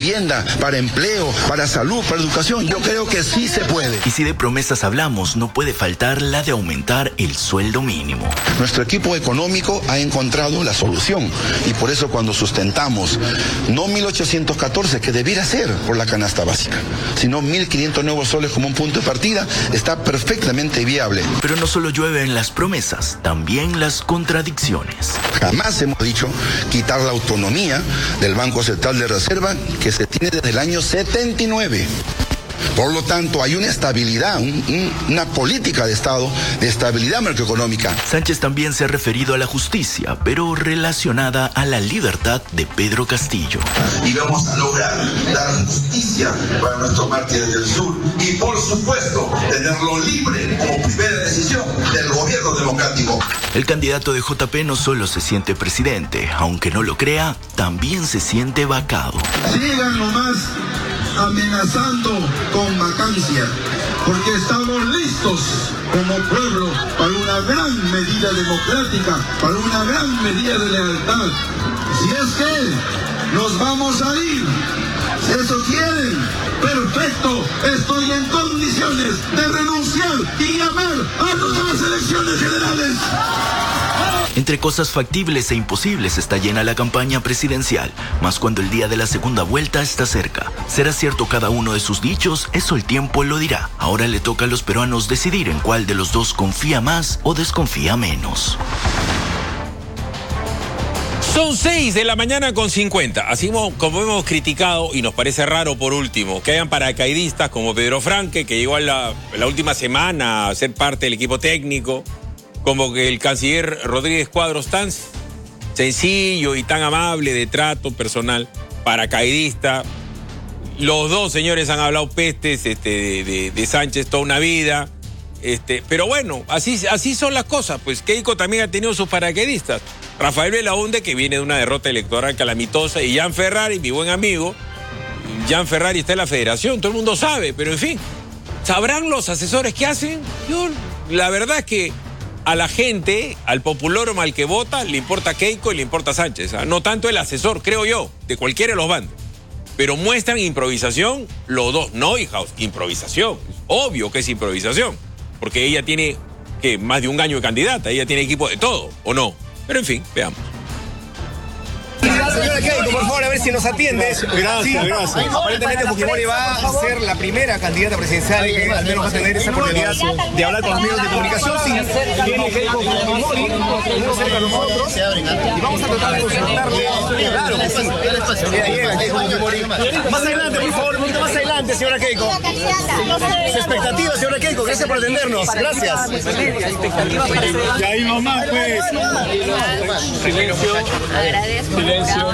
vivienda, para empleo, para salud, para educación. Yo creo que sí se puede. Y si de promesas hablamos, no puede faltar la de aumentar el sueldo mínimo. Nuestro equipo económico ha encontrado la solución y por eso cuando sustentamos no 1.814 que debiera ser por la canasta básica, sino 1.500 nuevos soles como un punto de partida, está perfectamente viable. Pero no solo llueven las promesas, también las contradicciones. Jamás hemos dicho quitar la autonomía del Banco Central de Reserva que se tiene desde el año 79. Por lo tanto, hay una estabilidad, una política de Estado de estabilidad macroeconómica. Sánchez también se ha referido a la justicia, pero relacionada a la libertad de Pedro Castillo. Y vamos a lograr dar justicia para nuestros mártires del sur y, por supuesto, tenerlo libre como primera decisión del gobierno democrático. El candidato de JP no solo se siente presidente, aunque no lo crea, también se siente vacado. Sigan nomás amenazando con vacancia, porque estamos listos como pueblo para una gran medida democrática, para una gran medida de lealtad. Si es que nos vamos a ir, si eso quieren, perfecto, estoy en condiciones de renunciar y llamar a nuevas elecciones generales. Entre cosas factibles e imposibles está llena la campaña presidencial, más cuando el día de la segunda vuelta está cerca. ¿Será cierto cada uno de sus dichos? Eso el tiempo lo dirá. Ahora le toca a los peruanos decidir en cuál de los dos confía más o desconfía menos. Son 6 de la mañana con 50. Así como hemos criticado, y nos parece raro por último, que hayan paracaidistas como Pedro Franque, que llegó la última semana a ser parte del equipo técnico, como que el canciller Rodríguez Cuadros, tan sencillo y tan amable de trato personal, paracaidista. Los dos señores han hablado pestes de Sánchez toda una vida. Pero bueno, así son las cosas. Pues Keiko también ha tenido sus paracaidistas. Rafael Belaúnde, que viene de una derrota electoral calamitosa, y Jan Ferrari, mi buen amigo. Jan Ferrari está en la federación, todo el mundo sabe, pero en fin, ¿sabrán los asesores qué hacen? La verdad es que a la gente, al populórum al que vota, le importa Keiko y le importa Sánchez. No tanto el asesor, creo yo, de cualquiera de los bandos. Pero muestran improvisación los dos. No, hijaos, improvisación. Es obvio que es improvisación. Porque ella tiene, más de un año de candidata. Ella tiene equipo de todo, ¿o no? Pero en fin, veamos. Señora Keiko, por favor, a ver si nos atiende. Gracias. Aparentemente Fujimori va a ser la primera candidata presidencial que al menos va a tener esa oportunidad de hablar con los medios de comunicación. Sí, viene Keiko Fujimori, muy cerca de nosotros, y vamos a tratar de consultarle. Claro que sí. Llega Keiko Fujimori. Más adelante, por favor, un poquito más adelante, señora Keiko. Sus expectativas, señora Keiko, gracias por atendernos. Gracias. Y ahí nomás, pues. Silencio. Agradezco. Silencio.